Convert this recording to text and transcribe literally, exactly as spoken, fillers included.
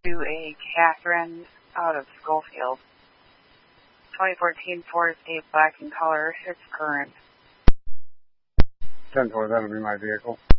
to a Catherine out of Schofield. twenty fourteen Ford Escape, black in color. It's current. ten four, that'll be my vehicle.